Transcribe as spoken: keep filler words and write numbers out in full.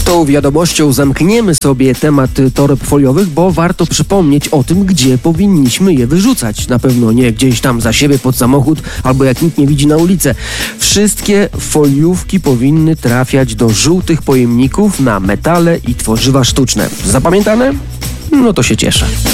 Tą wiadomością zamkniemy sobie temat toreb foliowych, bo warto przypomnieć o tym, gdzie powinniśmy je wyrzucać. Na pewno nie gdzieś tam za siebie pod samochód albo jak nikt nie widzi na ulicę. Wszystkie foliówki powinny trafiać do żółtych pojemników na metale i tworzywa sztuczne. Zapamiętane? No to się cieszę.